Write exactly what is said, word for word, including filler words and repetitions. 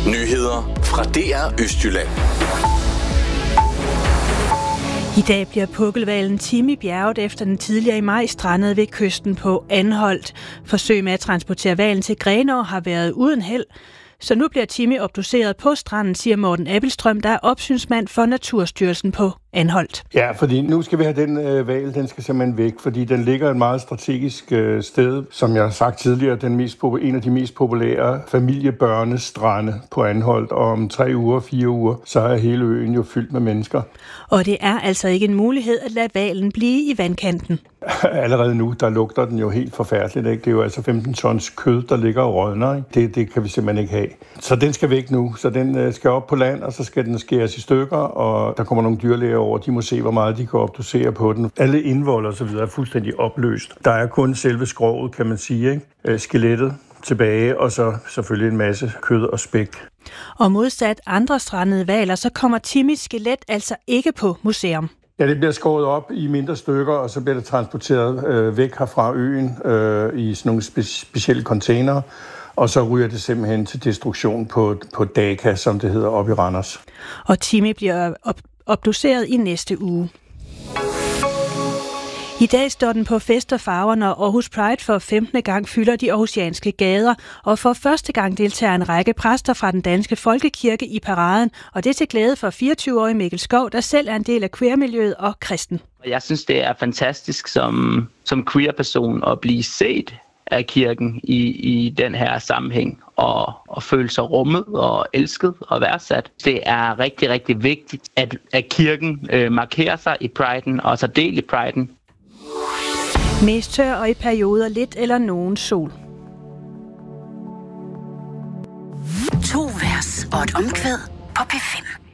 Nyheder fra D R Østjylland. I dag bliver pukkelhvalen Timmy bjerget efter den tidligere i maj strandede ved kysten på Anholt. Forsøg med at transportere hvalen til Grenaa har været uden held. Så nu bliver Timmy obduceret på stranden, siger Morten Abelstrøm, der er opsynsmand for Naturstyrelsen på Anholt. Ja, fordi nu skal vi have den øh, hval, den skal simpelthen væk, fordi den ligger et meget strategisk øh, sted, som jeg har sagt tidligere, den mest, en af de mest populære familiebørnestrande på Anholt, og om tre uger, fire uger, så er hele øen jo fyldt med mennesker. Og det er altså ikke en mulighed at lade hvalen blive i vandkanten. Allerede nu, der lugter den jo helt forfærdeligt, ikke? Det er jo altså femten tons kød, der ligger og rådner, ikke? Det, det kan vi simpelthen ikke have. Så den skal væk nu, så den øh, skal op på land, og så skal den skæres i stykker, og der kommer nogle dyrlæger over, de må se, hvor meget de kan obducere på den. Alle indvold og så videre er fuldstændig opløst. Der er kun selve skroget, kan man sige, ikke? Øh, skelettet tilbage, og så selvfølgelig en masse kød og spæk. Og modsat andre strandede hvaler, så kommer Timmys skelet altså ikke på museum. Ja, det bliver skåret op i mindre stykker, og så bliver det transporteret øh, væk herfra øen øh, i sådan nogle spe- specielle containere, og så ryger det simpelthen til destruktion på, på Daka, som det hedder, oppe i Randers. Og Timmy bliver op- obduceret i næste uge. I dag står den på fest og farver, når Aarhus Pride for femtende gang fylder de aarhusianske gader, og for første gang deltager en række præster fra den danske folkekirke i paraden, og det er til glæde for fireogtyve-årige Mikkel Skov, der selv er en del af queer-miljøet og kristen. Jeg synes, det er fantastisk som, som queer-person at blive set af kirken i, i den her sammenhæng, og, og føle sig rummet og elsket og værdsat. Det er rigtig, rigtig vigtigt, at, at kirken øh, markerer sig i priden og så del i priden. Mest tør og i perioder lidt eller nogen sol. To vers og et omkvæd på P fem.